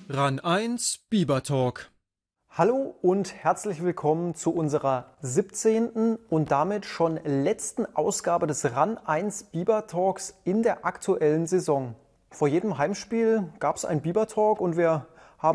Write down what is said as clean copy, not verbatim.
RAN 1 Biber Talk. Hallo und herzlich willkommen zu unserer 17. und damit schon letzten Ausgabe des RAN 1 Biber Talks in der aktuellen Saison. Vor jedem Heimspiel gab es einen Biber Talk und wir